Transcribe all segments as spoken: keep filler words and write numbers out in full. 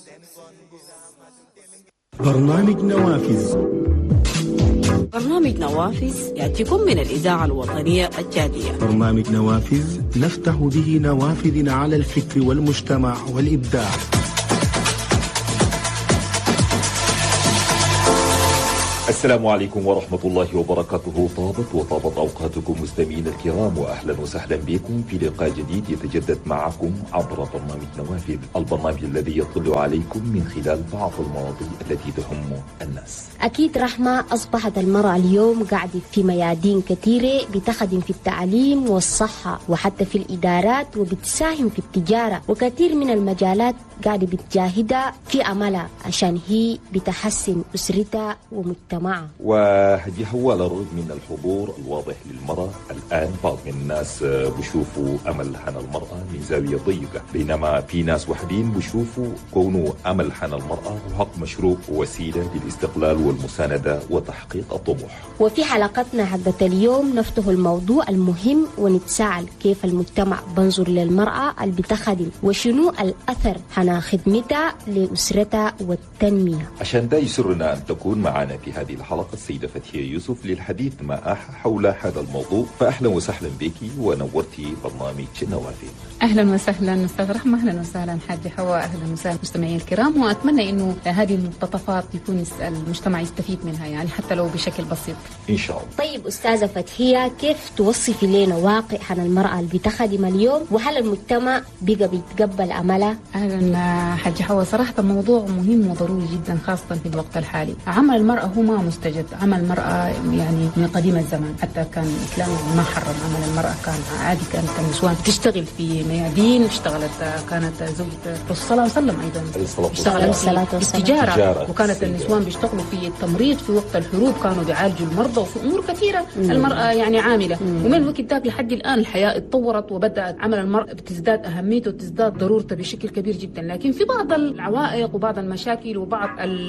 برنامج نوافذ. برنامج نوافذ يأتيكم من الإذاعة الوطنية الجادية. برنامج نوافذ نفتح به نوافذ على الفكر والمجتمع والإبداع. السلام عليكم ورحمة الله وبركاته. طابت وطابت أوقاتكم مستمعين الكرام، وأهلا وسهلا بكم في لقاء جديد يتجدد معكم عبر برنامج نوافذ، البرنامج الذي يطل عليكم من خلال بعض المواضيع التي تهم الناس. أكيد رحمة، أصبحت المرأة اليوم قاعدة في ميادين كثيرة، بتخدم في التعليم والصحة وحتى في الإدارات، وبتساهم في التجارة وكثير من المجالات قاعدة بتجاهدها في عملها عشان هي بتحسن أسرتها ومجتمعها. وهذه هو على الرغم من الحضور الواضح للمرأة الآن، بعض من الناس بشوفوا أمل حن المرأة من زاوية ضيقة، بينما في ناس وحدين بشوفوا كونه أمل حن المرأة حق مشروع ووسيلة للاستقلال والمساندة وتحقيق الطموح. وفي حلقتنا حقت اليوم نفتح الموضوع المهم ونتساءل كيف المجتمع بنظر للمرأة اللي بتخدم، وشنو الأثر حن خدمتها لأسرتها والتنمية. عشان ده يسرنا أن تكون معنا في هذه الحلقة السيدة فتحية يوسف للحديث معها حول هذا الموضوع. فأهلا وسهلا بك ونورتي برنامج نوافذ. أهلا وسهلا أستاذ رحمة، أهلا وسهلا حاجة حواء، أهلا وسهلا مستمعي الكرام، وأتمنى إنه هذه المقتطفات يكون المجتمع يستفيد منها، يعني حتى لو بشكل بسيط إن شاء الله. طيب أستاذة فتحية، كيف توصفي لنا واقع عن المرأة اللي بتخدم اليوم، وهل المجتمع بقى بيتقبل عملها؟ أهلا حاجة حواء، صراحة الموضوع مهم وضروري جدا خاصة في الوقت الحالي. عمل المرأة هو ما مستجد، عمل المرأة يعني من قديم الزمان، حتى كان الإسلام ما حرم عمل المرأة، كان عادي، كانت النسوان تشتغل في ميادين، اشتغلت كانت زوجة الرسول صلى الله عليه وسلم أيضا اشتغلت في التجارة، وكانت النسوان بيشتغلوا في التمريض في وقت الحروب، كانوا بيعالجوا المرضى وفي أمور كثيرة المرأة يعني عاملة. ومن الوقت ذاك لحد الآن الحياة اتطورت وبدأت عمل المرأة بتزداد أهميته وتزداد ضرورته بشكل كبير جدا، لكن في بعض العوائق وبعض المشاكل وبعض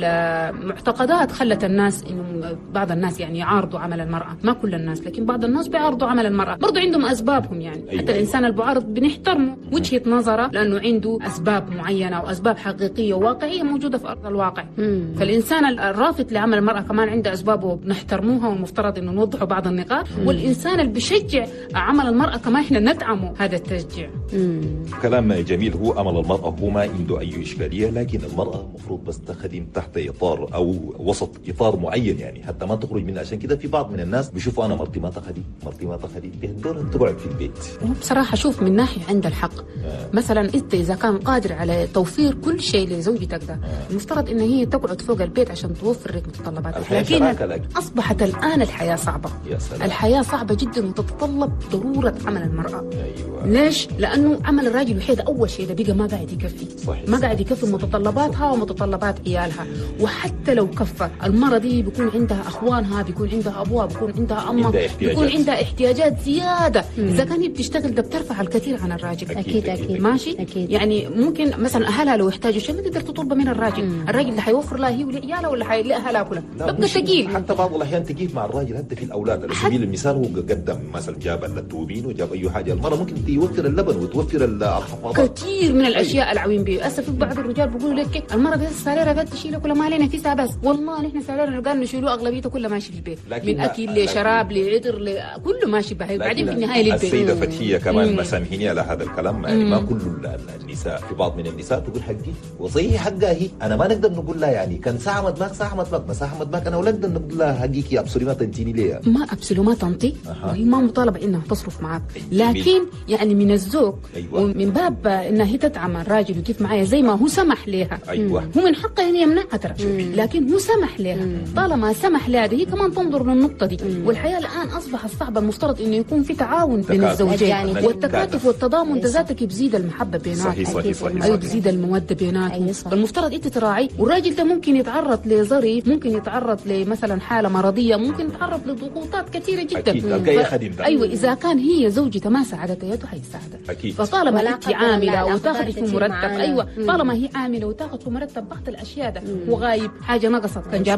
المعتقدات خلت الناس إنه بعض الناس يعني يعارضوا عمل المرأة، ما كل الناس لكن بعض الناس بيعارضوا عمل المرأة، برضو عندهم أسبابهم يعني. أيوة. حتى الإنسان البعارض بنحترمه وجهة نظره لأنه عنده أسباب معينة وأسباب حقيقية وواقعية موجودة في أرض الواقع. مم. فالإنسان الرافض لعمل المرأة كمان عنده أسبابه وبنحترموها، والمفترض إنه نوضحوا بعض النقاط. مم. والإنسان اللي بيشجع عمل المرأة كمان إحنا ندعمه هذا التشجيع. مم. كلام جميل. هو عمل المرأة هو ما عنده أي إشكالية، لكن المرأة مفروض بس تخدم تحت إطار أو وسط إطار معين، يعني حتى ما تخرج منه. عشان كده في بعض من الناس بيشوفوا أنا مرتي ما تخدم مرتي ما تخدم بيهدور تقعد في البيت. بصراحة شوف من ناحية عند الحق. آه. مثلا أنت إذا كان قادر على توفير كل شيء لزوجتك ده، آه. المفترض إن هي تقعد فوق البيت عشان توفر لك متطلباتك، لكن أصبحت الآن الحياة صعبة. الحياة صعبة جدا وتتطلب ضرورة عمل المرأة. أيوة. ليش؟ لأنه عمل الراجل وحيد أول شيء ده بقى ما قاعد يكفي. صحيح. ما قاعد يكفي متطلباتها ومتطلبات عيالها، وحتى لو كفى المرأة دي بيكون عندها أخوانها، بيكون عندها أبوها، بيكون عندها أمها، بيكون عندها احتياجات زيادة. مم. إذا كان هي بتشتغل ده بترفع الكثير عن الراجل. أكيد أكيد ماشي. أكيد. يعني ممكن مثلا أهلها لو يحتاجوا شيء ما تقدر تطلبه من الراجل. مم. الراجل اللي حيوفر لها هي ولعيالها ولا حيلاقيها كلها، تبقى ثقيل. حتى بعض الأحيان تجيب مع الراجل حتى في الأولاد. على سبيل المثال هو قدم مثلا جاب التوبين وجاب أي حاجة، المرأة ممكن توفر اللبن وتوفر الحفاضات، كثير من الأشياء. أيوة. العوين بيه أسف بعض الرجال بيقولوا لك المرأة بس ساليرها قد تشيله كل ما علينا فيها، بس والله نحن ساليرنا قال نشيلوه أغلبيته كله ماشي في البيت، من أكل لشراب لعطر كله ماشي بهاي، بعدين في النهاية للبيت. السيدة فتحية كمان مسامحيني على هذا الكلام، يعني ما كل النساء، في بعض من النساء تقول حقي وصحيح حقها هي، أنا ما نقدر نقول لها يعني كان ساعة مدماك ساعة مدماك ما ساعة مدماك، أنا ولا نقدر نقول لها حقيقي أبصري ما تنتيني ليه، ما أبصري ما تنطي. أه. وهي ما مطالبة إنها تصرف معك، لكن يعني من الذوق. أيوة. ومن باب إنها هي تدعم الراجل وكيف معايا زي ما هو سمح لها. أيوة. هو من حقها إن يمنعها ترى، لكن هو سمح لها. طالما سمح لها هي كمان تنظر للنقطة دي. مم. والحياة الآن أصبحت صعبة، المفترض إنه يكون في تعاون بين الزوجين، والتكاتف والتضامن ذاتك بيزيد المحبة بيناتهم. صحيح صحيح صحيح. أيوة بيزيد المودة بيناتهم. أيوة فالمفترض أنت تراعي، والراجل ده ممكن يتعرض لظرف، ممكن يتعرض لمثلا حالة مرضية، ممكن يتعرض لضغوطات كثيرة جدا. أكيد. ف... أيوة إذا كان هي زوجته ما ساعدته يده حيساعدك. أكيد. فطالما أنت عاملة وتاخذ في مرتب، أيوة طالما هي عاملة وتاخذ في مرتب بعض الأشياء ده وغايب حاجة نقصت كان جابتها شنو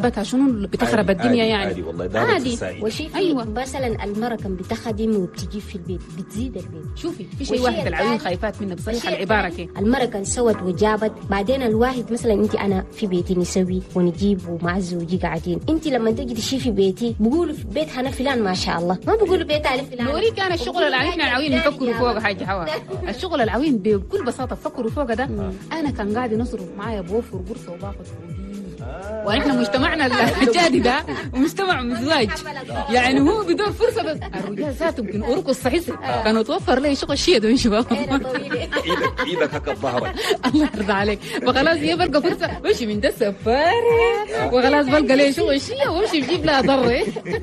شنو بتخرب الدنيا يعني عادي والله ده عادي. وشوفي أيوة. مثلا المرأة كان بتخدم وبتجيب في البيت بتزيد البيت. شوفي في شيء واحد العيون خايفات منه بصراحة العبارة كده. المرأة كان سوت وجابت بعدين الواحد مثلا انت انا في بيتي نسوي ونجيب ومع الزوجي قاعدين، انت لما تجي تشي في بيتي بقولوا في بيت هنا فلان ما شاء الله، ما بقولوا بيت علي فلان. بوريك انا الشغل العوين احنا العوين نفكروا فوق حاجة حوا الشغل العوين بكل بساطة فكروا فوق ده. انا كان قاعد نصرف معايا بوفر بورصة وباخذ ونحن مجتمعنا الجادي ده ومجتمع مزواج يعني هو بدون فرصه بس الرجال ذاته يمكن اوركو الصحيح كانوا توفر لي شغل شيء ده شباب ايدك ايدك هكا ظهرك الله يرضى عليك فخلاص هي بلقى فرصه بمشي من ده سفاري وخلاص بلقى لي شغل شيء وامشي بجيب لها ضري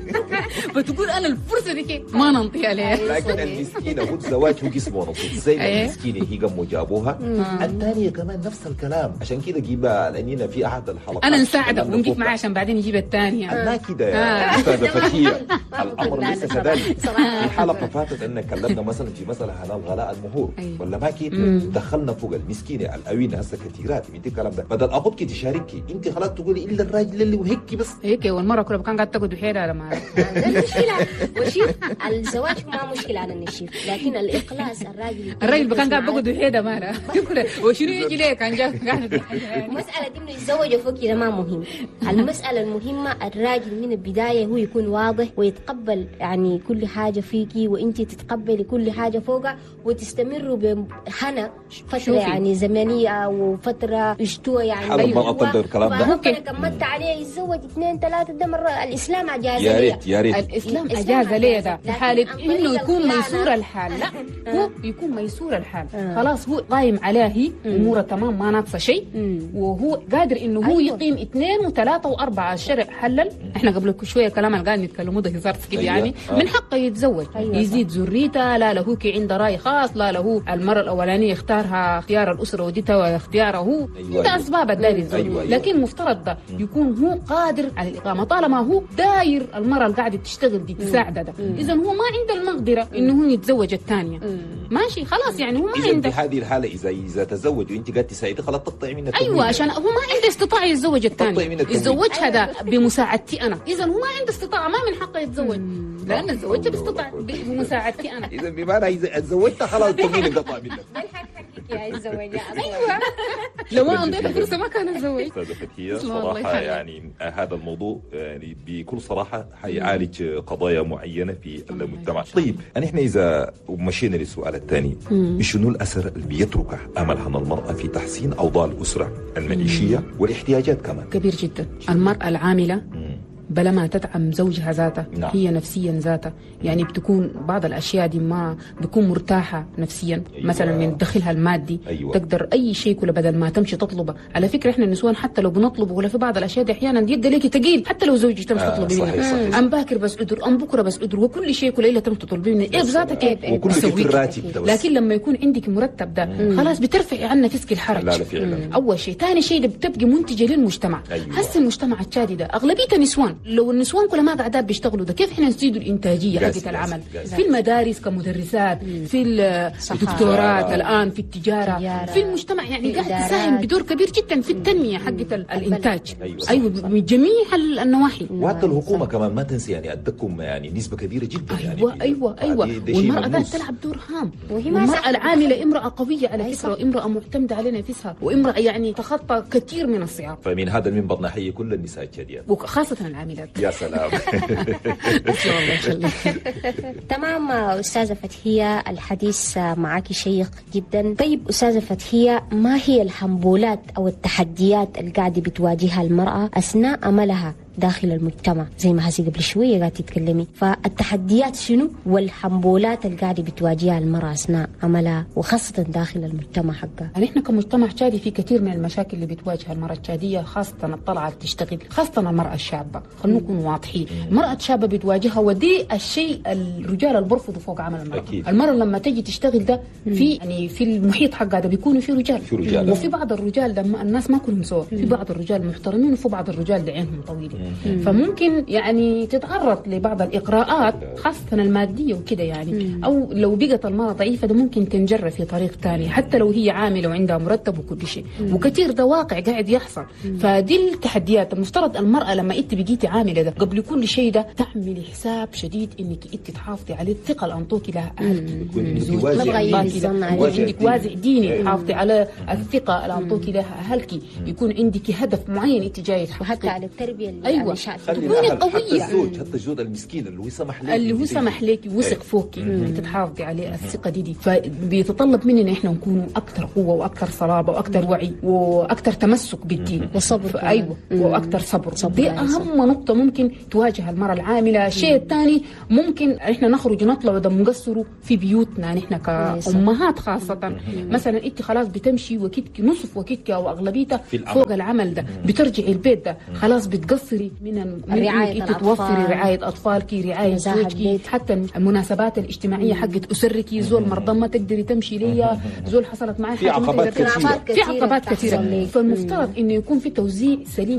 فتقول انا الفرصه دي كيف ما ننطي عليها. لكن المسكينه هو الزواج هو قسم ونصيب زي ما المسكينه هي قاموا جابوها الثانيه كمان نفس الكلام عشان كده جيبها لاننا في احد الحلقات انا نساعدك ونجيب معاه عشان بعدين يجيب الثانيه. لا كده يا استاذه فتيه الامر ليس كذلك. في حلقه فاتت ان كلمنا مثلا في مساله هنا الغلاء المهور ولا ما كده دخلنا فوق المسكينه الأوينة هسه كثيرات من الكلام ده بدل اخذك تشاركي انت خلاص تقولي الا الراجل اللي وهيك بس هيك والمره كلها كان قاعد تقعد وحيدها لما المشكله وشوف الزواج ما مشكله على النشيف لكن الاخلاص الراجل الراجل كان قاعد بقعد وحيدها ما وشنو يجي ليه كان جاي قاعد المساله دي انه يتزوج فوق كده ما مهم. المساله المهمه الراجل من البدايه هو يكون واضح ويتقبل يعني كل حاجه فيكي وانت تتقبلي كل حاجه فوقها وتستمروا بهنا فتره يعني زمنيه وفتره اشتوى يعني ايوه الكلام ده ممكن كملت عليه يتزوج اثنين ثلاثه ده مره الاسلام اجاز يا ريت يا ريت الاسلام اجاز ليه ده في حاله انه يكون ميسور الحال. لا هو يكون ميسور الحال خلاص هو قايم عليه اموره تمام ما ناقصه شيء وهو قادر انه هو يقيم اثنين وثلاثه واربعه الشرع حلل. احنا قبل شويه كلام اللي قاعد نتكلموا ده هزار كده يعني من حقه يتزوج يزيد ذريته لا له كي عنده راي خاص لا له المره الاولانيه اختارها اختيار الاسره وديتها واختياره هو ده اسباب الداير الزوج لكن مفترض ده يكون هو قادر على الاقامه طالما هو داير المره اللي قاعده تشتغل دي تساعده ده اذا هو ما عنده المقدره انه هو يتزوج الثانيه ماشي خلاص يعني هو ما عنده في هذه الحاله اذا اذا تزوج وانت قاعد تساعدي خلاص تقطعي منها ايوه عشان هو ما عنده استطاعه يتزوج الثانيه يتزوجها ده بمساعدتي انا اذا هو ما عنده استطاعه ما من حقه يتزوج لان الزواج باستطاعه بمساعدتي انا اذا بمعنى اذا تزوجت خلاص تمين انقطع منك يا الزواج ايوه لو ما انطيته فرصه ما كان اتزوج. استاذه فتيه صراحه يعني هذا الموضوع يعني بكل صراحه حيعالج قضايا معينه في المجتمع. طيب نحن اذا مشينا للسؤال الثاني شنو الاثر اللي بيتركه املها المراه في تحسين اوضاع الاسره المعيشيه والاحتياجات كمان؟ كبير جدا. المراه العامله بلا ما تدعم زوجها ذاته نعم. هي نفسيا ذاته يعني بتكون بعض الاشياء دي ما بتكون مرتاحه نفسيا أيوة. مثلا من دخلها المادي أيوة. تقدر اي شيء كله بدل ما تمشي تطلبه. على فكره احنا النسوان حتى لو بنطلبه ولا في بعض الاشياء دي احيانا يد ليكي ثقيل حتى لو زوجك تمشي آه تطلبي منه ام باكر بس ادر ام بكره بس ادر وكل شيء كله الا تمشي تطلبي منه ايه بذاتك ايه وكل شيء راتب. لكن لما يكون عندك مرتب ده مم. خلاص بترفعي عنا فسق الحرج. لا لا فعلا. اول شيء ثاني شيء بتبقي منتجه للمجتمع. أيوة. هسه المجتمع الشادي ده اغلبيته نسوان لو النسوان كلها ما قاعدات بيشتغلوا ده كيف احنا نزيدوا الانتاجيه حقت العمل جاز. في المدارس كمدرسات مم. في الدكتورات آه. الان في التجاره جارة. في المجتمع يعني قاعد تساهم بدور كبير جدا في التنميه حقت الانتاج. ايوه, أيوة من جميع النواحي وحتى الحكومه كمان ما تنسي يعني ادكم يعني نسبه كبيره جدا أيوة يعني ايوه ايوه والمراه ذات تلعب دور هام. والمراه العامله امراه قويه على فكره وامراه معتمده على نفسها وامراه يعني تخطى كثير من الصعاب. فمن هذا المنبر نحيي كل النساء الشاديات وخاصه العاملات. يا سلام. تمام أستاذة فتحية الحديث معك شيق جدا. طيب أستاذة فتحية ما هي الحنبولات أو التحديات اللي قاعدة بتواجهها المرأة أثناء عملها داخل المجتمع زي ما هسي قبل شوية قاعدة تتكلمي فالتحديات شنو والحنبولات اللي قاعدة بتواجهها المرأة أثناء عملها وخاصة داخل المجتمع حقها؟ يعني إحنا كمجتمع شادي في كثير من المشاكل اللي بتواجه المرأة الشادية خاصة الطلعة تشتغل خاصة المرأة الشابة. خلينا نكون واضحين المرأة الشابة بتواجهها ودي الشيء الرجال اللي برفضوا فوق عمل المرأة. أكيد. المرأة لما تجي تشتغل ده في يعني في المحيط حقها ده بيكونوا في رجال, في رجال. وفي بعض الرجال ده الناس ما كلهم سوا في بعض الرجال محترمين وفي بعض الرجال ده عينهم طويلة فممكن يعني تتعرض لبعض الإقراءات خاصة المادية وكده يعني، أو لو بقت المرأة ضعيفة ده ممكن تنجر في طريق تاني حتى لو هي عاملة وعندها مرتب وكل شيء، وكثير ده واقع قاعد يحصل. فدي التحديات. المفترض المرأة لما انت بقيتي عاملة ده قبل كل شيء ده تعملي حساب شديد انك انت تحافظي على الثقة اللي انطوكي لها اهلك، عندك وازع ديني تحافظي على الثقة اللي انطوكي لها اهلك، يكون عندك هدف معين انت جاي تحققيه، وحتى على التربية اللي ايوه تكوني قوية. حتى الزوج، حتى الزوج المسكين اللي هو سمح لك اللي هو سمح لك وثق فوقي انك تحافظي عليه الثقة دي دي فبيتطلب مننا احنا نكون اكثر قوة واكثر صلابة واكثر وعي واكثر تمسك بالدين وصبر. ايوه واكثر صبر. صبر دي اهم نقطة ممكن تواجه المرأة العاملة. الشيء الثاني ممكن احنا نخرج نطلع ده نقصروا في بيوتنا نحن كأمهات خاصة. مثلا انت خلاص بتمشي وكتك نصف وكتك او اغلبيتها فوق العمل ده، بترجعي البيت ده خلاص بتقصري من رعاية انت توفري رعاية اطفالك، رعاية زوجك، حتى المناسبات الاجتماعية حقت اسرك. زول مرضى ما تقدري تمشي ليا، زول حصلت معي في عقبات كثيرة في عقبات كثيرة. فالمفترض انه يكون في توزيع سليم